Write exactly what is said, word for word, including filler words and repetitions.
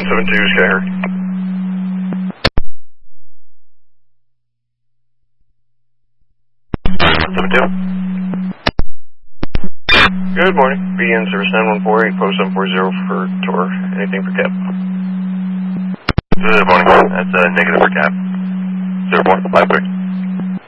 seven two, Skyhawk. seven two. Good morning. B N service nine one four eight, post seven four zero for tour. Anything for cap? Good morning. That's a uh, negative for cap. zero one five three.